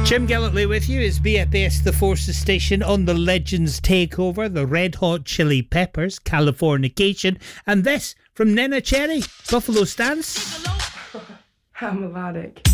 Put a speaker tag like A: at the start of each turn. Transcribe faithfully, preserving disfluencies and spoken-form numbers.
A: Jim Gillett with you is B F S The Forces station on the Legends Takeover, the Red Hot Chili Peppers, Californication, and this from Nena Cherry, Buffalo Stance.
B: How melodic.